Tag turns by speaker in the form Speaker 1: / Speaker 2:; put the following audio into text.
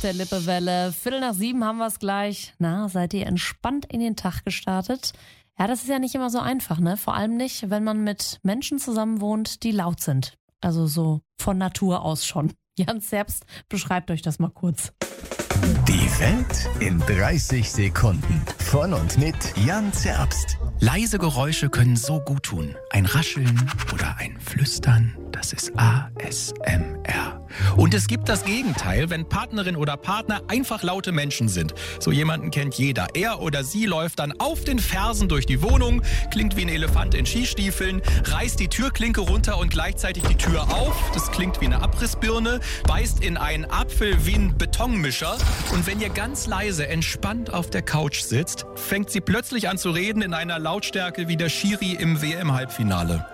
Speaker 1: der Lippewelle. 6:15 haben wir es gleich. Na, seid ihr entspannt in den Tag gestartet? Ja, das ist ja nicht immer so einfach, ne? Vor allem nicht, wenn man mit Menschen zusammen wohnt, die laut sind. Also so von Natur aus schon. Jan Zerbst beschreibt euch das mal kurz.
Speaker 2: Die Welt in 30 Sekunden. Von und mit Jan Zerbst.
Speaker 3: Leise Geräusche können so gut tun. Ein Rascheln oder ein Flüstern, das ist ASMR. Und es gibt das Gegenteil, wenn Partnerin oder Partner einfach laute Menschen sind. So jemanden kennt jeder. Er oder sie läuft dann auf den Fersen durch die Wohnung, klingt wie ein Elefant in Skistiefeln, reißt die Türklinke runter und gleichzeitig die Tür auf. Das klingt wie eine Abrissbirne, beißt in einen Apfel wie ein Betonmischer. Und wenn ihr ganz leise, entspannt auf der Couch sitzt, fängt sie plötzlich an zu reden in einer Lautstärke wie der Schiri im WM-Halbfinale.